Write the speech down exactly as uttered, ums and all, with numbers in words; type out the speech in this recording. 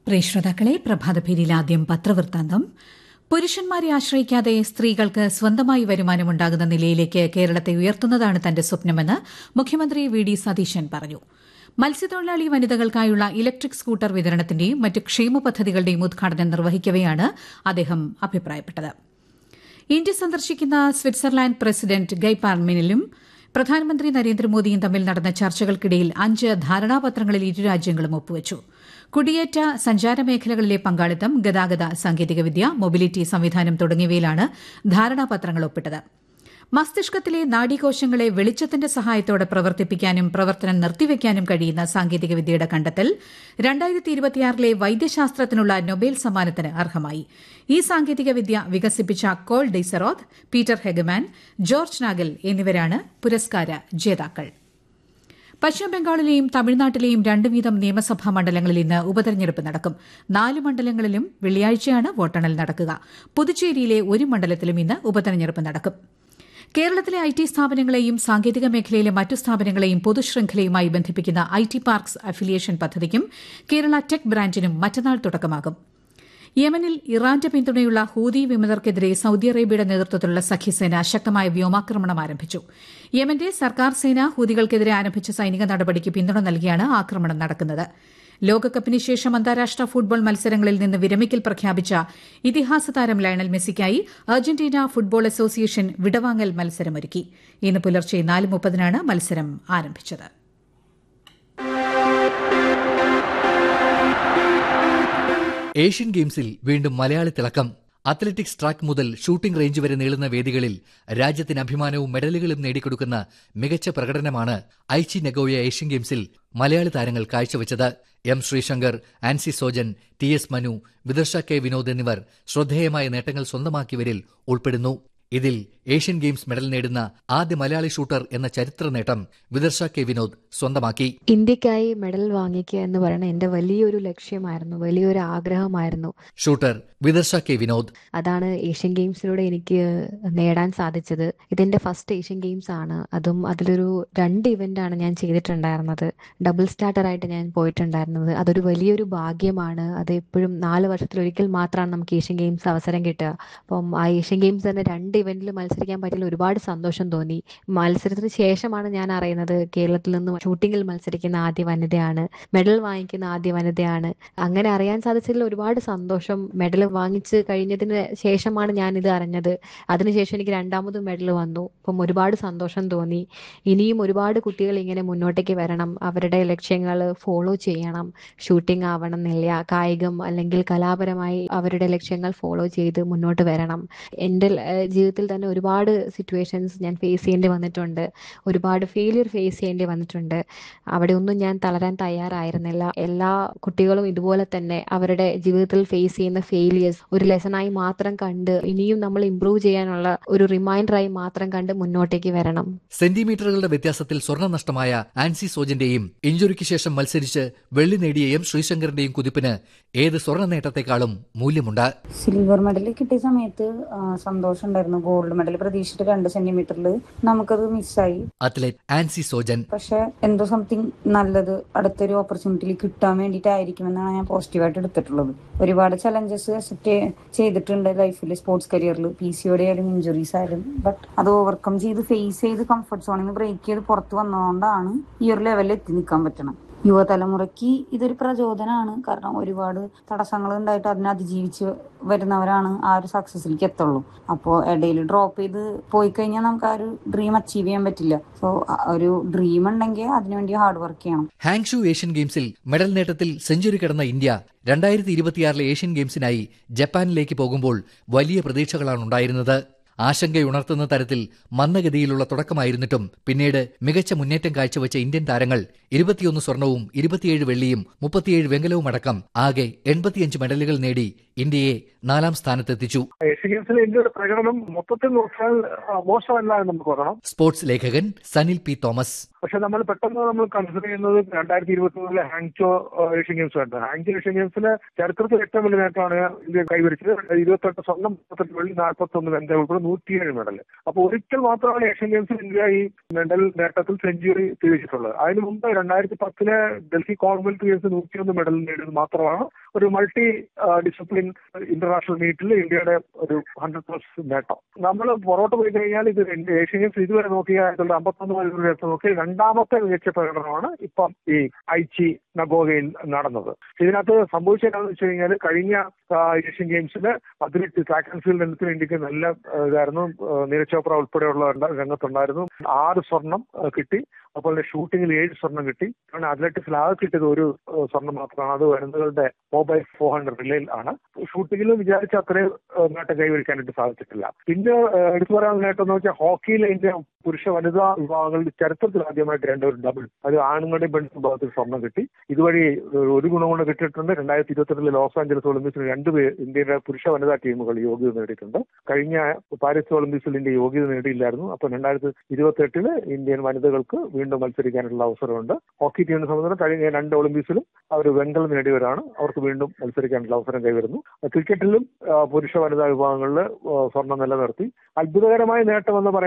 പ്രിയ ശ്രോതാക്കളെ, പ്രഭാതഭേരിയിൽ ആദ്യം പത്രവൃത്താന്തം. പുരുഷന്മാരെ ആശ്രയിക്കാതെ സ്ത്രീകൾക്ക് സ്വന്തമായി വരുമാനമുണ്ടാകുന്ന നിലയിലേക്ക് കേരളത്തെ ഉയർത്തുന്നതാണ് തന്റെ സ്വപ്നമെന്ന് മുഖ്യമന്ത്രി വി ഡി സതീശൻ പറഞ്ഞു. മത്സ്യത്തൊഴിലാളി വനിതകൾക്കായുള്ള ഇലക്ട്രിക് സ്കൂട്ടർ വിതരണത്തിന്റെയും മറ്റ് ക്ഷേമ പദ്ധതികളുടെയും ഉദ്ഘാടനം നിർവഹിക്കവെയാണ് അദ്ദേഹം അഭിപ്രായപ്പെട്ടത്. ഇന്ത്യ സന്ദർശിക്കുന്ന സ്വിറ്റ്സർലാൻഡ് പ്രസിഡന്റ് ഗൈ പാർമെനിനും പ്രധാനമന്ത്രി നരേന്ദ്രമോദിയും തമ്മിൽ നടന്ന ചർച്ചകൾക്കിടയിൽ അഞ്ച് ധാരണാപത്രങ്ങളിൽ ഇരു രാജ്യങ്ങളും ഒപ്പുവച്ചു. കുടിയേറ്റ സഞ്ചാര മേഖലകളിലെ പങ്കാളിത്തം, ഗതാഗത സാങ്കേതികവിദ്യ, മൊബിലിറ്റി സംവിധാനം തുടങ്ങിയവയിലാണ് ധാരണാപത്രങ്ങൾ ഒപ്പിട്ടത്. മസ്തിഷ്കത്തിലെ നാഡീകോശങ്ങളെ വെളിച്ചത്തിന്റെ സഹായത്തോടെ പ്രവർത്തിപ്പിക്കാനും പ്രവർത്തനം നിർത്തിവെക്കാനും കഴിയുന്ന സാങ്കേതികവിദ്യയുടെ കണ്ടെത്തൽ രണ്ടായിരത്തി ഇരുപത്തിയാറിലെ വൈദ്യശാസ്ത്രത്തിനുള്ള നൊബേൽ സമ്മാനത്തിന് അർഹമായി. ഈ സാങ്കേതികവിദ്യ വികസിപ്പിച്ച call Deisseroth, Peter Hegemann, George Nagal എന്നിവരാണ് പുരസ്കാര ജേതാക്കൾ. പശ്ചിമബംഗാളിലെയും തമിഴ്നാട്ടിലെയും രണ്ട് വീതം നിയമസഭാ മണ്ഡലങ്ങളിൽ ഇന്ന് ഉപതെരഞ്ഞെടുപ്പ് നടക്കും. നാല് മണ്ഡലങ്ങളിലും വെള്ളിയാഴ്ചയാണ് വോട്ടെണ്ണൽ നടക്കുക. പുതുച്ചേരിയിലെ ഒരു മണ്ഡലത്തിലും ഇന്ന് ഉപതെരഞ്ഞെടുപ്പ് നടക്കും. കേരളത്തിലെ ഐ ടി സ്ഥാപനങ്ങളെയും സാങ്കേതിക മേഖലയിലെ മറ്റു സ്ഥാപനങ്ങളെയും പൊതുശൃംഖലയുമായി ബന്ധിപ്പിക്കുന്ന ഐ ടി പാർക്സ് അഫിലിയേഷൻ പദ്ധതിക്കും കേരള ടെക് ബ്രാഞ്ചിനും മറ്റന്നാൾ തുടക്കമാകും. യമനിൽ ഇറാന്റെ പിന്തുണയുള്ള ഹൂതി വിമതർക്കെതിരെ സൌദി അറേബ്യയുടെ നേതൃത്വത്തിലുള്ള സഖ്യസേന ശക്തമായ വ്യോമാക്രമണം ആരംഭിച്ചു. യമന്റെ സർക്കാർ സേന ഹൂതികൾക്കെതിരെ ആരംഭിച്ച സൈനിക നടപടിക്ക് പിന്തുണ നൽകിയാണ് ആക്രമണം നടക്കുന്നത്. ലോകകപ്പിന് ശേഷം അന്താരാഷ്ട്ര ഫുട്ബോൾ മത്സരങ്ങളിൽ നിന്ന് വിരമിക്കൽ പ്രഖ്യാപിച്ച ഇതിഹാസ താരം ലയണൽ മെസ്സിക്കായി അർജന്റീന ഫുട്ബോൾ അസോസിയേഷൻ വിടവാങ്ങൽ മത്സരമൊരുക്കി. ഇന്ന് പുലർച്ചെ നാല് മുപ്പതിനാണ് മത്സരം ആരംഭിച്ചത്. ഏഷ്യൻ ഗെയിംസിൽ വീണ്ടും മലയാളി തിളക്കം. അത്ലറ്റിക്സ് ട്രാക്ക് മുതൽ ഷൂട്ടിംഗ് റേഞ്ച് വരെ നീളുന്ന വേദികളിൽ രാജ്യത്തിന് അഭിമാനവും മെഡലുകളും നേടിക്കൊടുക്കുന്ന മികച്ച പ്രകടനമാണ് ഐച്ചി നഗോയ ഏഷ്യൻ ഗെയിംസിൽ മലയാളി താരങ്ങൾ കാഴ്ചവെച്ചത്. M Sreeshankar, Ancy Sojan, T S Manu, Vidarsha K Vinod എന്നിവർ ശ്രദ്ധേയമായ നേട്ടങ്ങൾ സ്വന്തമാക്കിയവരിൽ ഉൾപ്പെടുന്നു. ഇതിൽ ഏഷ്യൻ ഗെയിംസ് മെഡൽ നേടുന്ന ആദ്യ മലയാളി ഷൂട്ടർ എന്ന ചരിത്ര നേട്ടം വിദർശ കെ വിനോദ് സ്വന്തമാക്കി. ഇന്ത്യക്കായി മെഡൽ വാങ്ങിക്കുക എന്ന് പറയുന്നത് എന്റെ വലിയൊരു ലക്ഷ്യമായിരുന്നു, വലിയൊരു ആഗ്രഹമായിരുന്നു. Shooter Vidarsha K Vinod. അതാണ് ഏഷ്യൻ ഗെയിംസിലൂടെ എനിക്ക് നേടാൻ സാധിച്ചത്. ഇതെന്റെ ഫസ്റ്റ് ഏഷ്യൻ ഗെയിംസ് ആണ്. അതും അതിലൊരു രണ്ട് ഇവന്റ് ആണ് ഞാൻ ചെയ്തിട്ടുണ്ടായിരുന്നത്. ഡബിൾ സ്റ്റാർട്ടർ ആയിട്ട് ഞാൻ പോയിട്ടുണ്ടായിരുന്നത്. അതൊരു വലിയൊരു ഭാഗ്യമാണ്. അത് എപ്പോഴും നാല് വർഷത്തിലൊരിക്കൽ മാത്രമാണ് നമുക്ക് ഏഷ്യൻ ഗെയിംസ് അവസരം കിട്ടുക. അപ്പം ആ ഏഷ്യൻ ഗെയിംസ് തന്നെ രണ്ട് ഇവന്റിൽ മത്സരിക്കാൻ പറ്റിയ ഒരുപാട് സന്തോഷം തോന്നി. മത്സരത്തിന് ശേഷമാണ് ഞാൻ അറിയുന്നത് കേരളത്തിൽ നിന്ന് ഷൂട്ടിങ്ങിൽ മത്സരിക്കുന്ന ആദ്യ വനിതയാണ്, മെഡൽ വാങ്ങിക്കുന്ന ആദ്യ വനിതയാണ്. അങ്ങനെ അറിയാൻ സാധിച്ചതിൽ ഒരുപാട് സന്തോഷം. മെഡൽ വാങ്ങിച്ച് കഴിഞ്ഞതിന് ശേഷമാണ് ഞാൻ ഇത് അറിഞ്ഞത്. അതിനുശേഷം എനിക്ക് രണ്ടാമത് മെഡൽ വന്നു. അപ്പം ഒരുപാട് സന്തോഷം തോന്നി. ഇനിയും ഒരുപാട് കുട്ടികൾ ഇങ്ങനെ മുന്നോട്ടേക്ക് വരണം, അവരുടെ ലക്ഷ്യങ്ങൾ ഫോളോ ചെയ്യണം. ഷൂട്ടിംഗ് ആവണം എന്നില്ല, കായികം അല്ലെങ്കിൽ കലാപരമായി അവരുടെ ലക്ഷ്യങ്ങൾ ഫോളോ ചെയ്ത് മുന്നോട്ട് വരണം. എൻ്റെ ജീവിതത്തിൽ തന്നെ ഒരുപാട് സിറ്റുവേഷൻസ് ഞാൻ ഫേസ് ചെയ്യേണ്ടി വന്നിട്ടുണ്ട്. ഒരുപാട് ഫെയിലിയർ ഫേസ് ചെയ്യേണ്ടി വന്നിട്ടുണ്ട്. അവിടെ ഒന്നും ഞാൻ തളരാൻ തയ്യാറായിരുന്നില്ല. എല്ലാ കുട്ടികളും ഇതുപോലെ തന്നെ അവരുടെ ജീവിതത്തിൽ ഫേസ് ചെയ്യുന്ന ഫെയിലിയേഴ്സ് ഒരു ലെസണായി മാത്രം കണ്ട് ഇനിയും നമ്മൾ ഇംപ്രൂവ് ചെയ്യാനുള്ള ഒരു റിമൈൻഡറായി മാത്രം കണ്ട് മുന്നോട്ടേക്ക് വരണം. സെന്റിമീറ്ററുകളുടെ വ്യത്യാസത്തിൽ സ്വർണ്ണ നഷ്ടമായ ആൻസി സോജന്റെയും ഇഞ്ചുറിക്ക് ശേഷം മത്സരിച്ച് വെള്ളി നേടിയ എം ശ്രീശങ്കറിന്റെയും കുതിപ്പിന് ഏത് സ്വർണ്ണ നേട്ടത്തെക്കാളും മൂല്യമുണ്ട്. സിൽവർ മെഡൽ കിട്ടിയ സമയത്ത് സന്തോഷം ഉണ്ടായിരുന്നു. ഗോൾഡ് മെഡൽ പ്രതീക്ഷിച്ചിട്ട് രണ്ട് സെന്റിമീറ്ററിൽ നമുക്കത് മിസ്സായി. അത്ലറ്റ് ആൻസി സോജൻ. പക്ഷെ എന്തോ സംതിങ് നല്ലത് അടുത്തൊരു ഓപ്പർച്യൂണിറ്റിയിൽ കിട്ടാൻ വേണ്ടിയിട്ടായിരിക്കുമെന്നാണ് ഞാൻ പോസിറ്റീവായിട്ട് എടുത്തിട്ടുള്ളത്. ഒരുപാട് ചലഞ്ചസ് അക്സെപ്റ്റ് ചെയ്തിട്ടുണ്ട് ലൈഫിൽ, സ്പോർട്സ് കരിയറിൽ. പി സി ഒ ഡി ആയാലും ഇഞ്ചുറീസ് ആയാലും. ബട്ട് അത് ഓവർകം ചെയ്ത് ഫേസ് ചെയ്ത് കംഫർട്ട് സോണിൽ നിന്ന് ബ്രേക്ക് ചെയ്ത് പുറത്ത് വന്നതുകൊണ്ടാണ് ഈ ഒരു ലെവലിൽ എത്തി നിൽക്കാൻ പറ്റണം. യുവതലമുറയ്ക്ക് ഇതൊരു പ്രചോദനമാണ്. കാരണം ഒരുപാട് തടസ്സങ്ങൾ ഉണ്ടായിട്ട് അതിനെ അതിജീവിച്ച് വരുന്നവരാണ് ആ ഒരു സക്സസിലേക്ക് എത്തുള്ളൂ. അപ്പോൾ ഇടയിൽ ഡ്രോപ്പ് ചെയ്ത് പോയി കഴിഞ്ഞാൽ നമുക്ക് ആ ഒരു ഡ്രീം അച്ചീവ് ചെയ്യാൻ പറ്റില്ല. സോ ഒരു ഡ്രീം ഉണ്ടെങ്കിൽ അതിനുവേണ്ടി ഹാർഡ് വർക്ക് ചെയ്യണം. ഹാങ്ഷു ഏഷ്യൻ ഗെയിംസിൽ മെഡൽ നേട്ടത്തിൽ സെഞ്ചുറി കടന്ന ഇന്ത്യ രണ്ടായിരത്തി ഇരുപത്തിയാറിലെ ഏഷ്യൻ ഗെയിംസിനായി ജപ്പാനിലേക്ക് പോകുമ്പോൾ വലിയ പ്രതീക്ഷകളാണ് ഉണ്ടായിരുന്നത്. ആശങ്കയുണർത്തുന്ന തരത്തിൽ മന്ദഗതിയിലുള്ള തുടക്കമായിരുന്നിട്ടും പിന്നീട് മികച്ച മുന്നേറ്റം കാഴ്ചവെച്ച ഇന്ത്യൻ താരങ്ങൾ ഇരുപത്തിയൊന്ന് സ്വർണവും ഇരുപത്തിയേഴ് വെള്ളിയും മുപ്പത്തിയേഴ് വെങ്കലവും അടക്കം ആകെ എൺപത്തിയഞ്ച് മെഡലുകൾ നേടി ഇന്ത്യയെ നാലാം സ്ഥാനത്തെത്തിച്ചു. ഏഷ്യൻ ഗെയിംസിൽ ഇന്ത്യയുടെ പ്രകടനം മൊത്തത്തിൽ നോക്കിയാൽ മോശമല്ല എന്ന് നമുക്ക് പറയണം. സ്പോർട്സ് ലേഖകൻ സനിൽ പി തോമസ്. പക്ഷെ നമ്മൾ പെട്ടെന്ന് നമ്മൾ കൺസിഡർ ചെയ്യുന്നത് രണ്ടായിരത്തി ഇരുപത്തി മൂന്നിലെ ഹാങ്ചോ ഏഷ്യൻ ഗെയിംസ് ആണ്. ഹാങ്ചോ ഏഷ്യൻ ഗെയിംസിലെ ചരിത്രത്തിൽ ഏറ്റവും വലിയ നേട്ടമാണ് ഇന്ത്യ കൈവരിച്ചത്. ഇരുപത്തെട്ട് സ്വർണ്ണം, മുപ്പത്തെട്ട് വെള്ളി, നാൽപ്പത്തി ഒന്ന് വെങ്കലം ഉൾപ്പെടെ നൂറ്റിയേഴ് മെഡൽ. അപ്പോൾ ഒരിക്കൽ മാത്രമാണ് ഏഷ്യൻ ഗെയിംസിൽ ഇന്ത്യ ഈ മെഡൽ നേട്ടത്തിൽ സെഞ്ചുറി തിരിച്ചിട്ടുള്ളത്. അതിനു മുമ്പ് രണ്ടായിരത്തി പത്തിലെ ഡൽഹി കോമൺവെൽത്ത് ഗെയിംസ് നൂറ്റിയൊന്ന് മെഡൽ നേടിയത് മാത്രമാണ് ഒരു മൾട്ടി ഡിസിപ്ലിൻ ഇന്റർനാഷണൽ മീറ്റിൽ ഇന്ത്യയുടെ ഒരു ഹൺഡ്രഡ് പ്ലസ് നേട്ടം. നമ്മൾ പുറകോട്ട് പോയി കഴിഞ്ഞാൽ ഇത് ഏഷ്യൻ ഗെയിംസ് ഇതുവരെ നോക്കിയാൽ അമ്പത്തൊന്ന് മണിക്കൂർ നേരത്തെ നോക്കി രണ്ടാമത്തെ മികച്ച പ്രകടനമാണ് ഇപ്പം ഈ ഐച്ചി നഗോഗയിൽ നടന്നത്. ഇതിനകത്ത് സംഭവിച്ചതെന്ന് വെച്ച് കഴിഞ്ഞാൽ കഴിഞ്ഞ ഏഷ്യൻ ഗെയിംസിൽ അത്ലറ്റ് ട്രാക്ക് ആൻഡ് ഫീൽഡ് ഇനത്തിൽ ഇന്ത്യക്ക് നല്ല ഇതായിരുന്നു. നീരജ് ചോപ്ര ഉൾപ്പെടെയുള്ള രംഗത്തുണ്ടായിരുന്നു. ആറ് സ്വർണം കിട്ടി. അതുപോലെ ഷൂട്ടിങ്ങിൽ ഏഴ് സ്വർണം കിട്ടി. കാരണം അത്ലറ്റിക്സിൽ ആകെ കിട്ടിയത് ഒരു സ്വർണം മാത്രമാണ്. അത് വനിതകളുടെ ഫോർ ബൈ ഫോർ ഹൺഡ്രഡ് റിലേയിൽ ആണ്. ഷൂട്ടിങ്ങിലും വിചാരിച്ച അത്രയും നേട്ടം കൈവരിക്കാനായിട്ട് സാധിച്ചിട്ടില്ല. പിന്നെ എടുത്തു പറയാനുള്ള നേട്ടം എന്ന് വെച്ചാൽ ഹോക്കിയിൽ ഇന്ത്യ പുരുഷ വനിതാ വിഭാഗങ്ങളുടെ ചരിത്രത്തിൽ ആദ്യമായിട്ട് രണ്ട് ഒരു ഡബിൾ, അത് ആണുങ്ങളുടെയും പെൺ വിഭാഗത്തിൽ സ്വർണം കിട്ടി. ഇതുവഴി ഒരു ഗുണം കൊണ്ട് കിട്ടിയിട്ടുണ്ട്. രണ്ടായിരത്തി ഇരുപത്തിരണ്ടിലെ ലോസ് ആഞ്ചലസ് ഒളിമ്പിക്സിൽ രണ്ടുപേർ ഇന്ത്യയുടെ പുരുഷ വനിതാ ടീമുകൾ യോഗ്യത നേടിയിട്ടുണ്ട്. കഴിഞ്ഞ പാരീസ് ഒളിമ്പിക്സിൽ ഇന്ത്യ യോഗ്യത നേടിയില്ലായിരുന്നു. അപ്പോൾ രണ്ടായിരത്തി ഇരുപത്തി എട്ടില് ഇന്ത്യൻ വനിതകൾക്ക് വീണ്ടും മത്സരിക്കാനുള്ള അവസരമുണ്ട്. ഹോക്കി ടീമിനെ സംബന്ധിച്ച് കഴിഞ്ഞ രണ്ട് ഒളിമ്പിക്സിലും അവർ വെങ്കലം നേടിയവരാണ്. അവർക്ക് വീണ്ടും മത്സരിക്കാനുള്ള അവസരം കൈവരുന്നു. ക്രിക്കറ്റിലും പുരുഷ വനിതാ വിഭാഗങ്ങളിൽ സ്വർണം നിലനിർത്തി. അത്ഭുതകരമായ നേട്ടം എന്ന് പറയുന്നത്